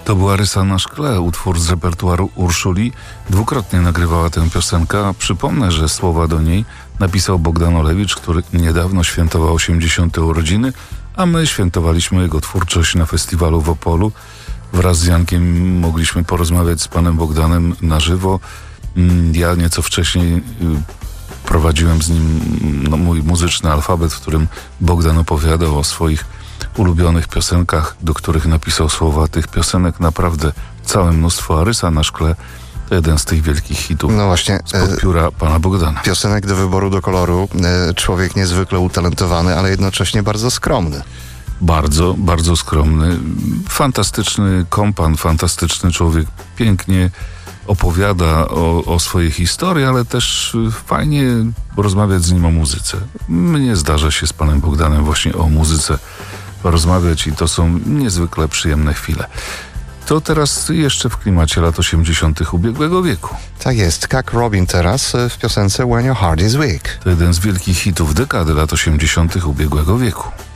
To była Rysa na szkle, utwór z repertuaru Urszuli. Dwukrotnie nagrywała tę piosenkę. Przypomnę, że słowa do niej napisał Bogdan Olewicz, który niedawno świętował 80. urodziny, a my świętowaliśmy jego twórczość na festiwalu w Opolu. Wraz z Jankiem mogliśmy porozmawiać z panem Bogdanem na żywo. Ja nieco wcześniej prowadziłem z nim mój muzyczny alfabet, w którym Bogdan opowiadał o swoich ulubionych piosenkach, do których napisał słowa. Tych piosenek naprawdę całe mnóstwo, a Rysa na szkle to jeden z tych wielkich hitów spod pióra pana Bogdana. Piosenek do wyboru, do koloru. Człowiek niezwykle utalentowany, ale jednocześnie bardzo skromny. Bardzo, bardzo skromny. Fantastyczny kompan, fantastyczny człowiek. Pięknie opowiada o swojej historii, ale też fajnie rozmawiać z nim o muzyce. Mnie zdarza się z panem Bogdanem właśnie o muzyce rozmawiać i to są niezwykle przyjemne chwile. To teraz jeszcze w klimacie lat 80. ubiegłego wieku. Tak jest. Kak Robin teraz w piosence When Your Heart Is Weak. To jeden z wielkich hitów dekady lat 80. ubiegłego wieku.